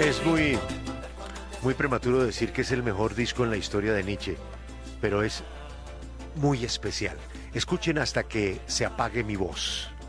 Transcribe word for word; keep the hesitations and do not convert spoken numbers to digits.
Es muy, muy prematuro decir que es el mejor disco en la historia de Nietzsche, pero es muy especial. Escuchen hasta que se apague mi voz.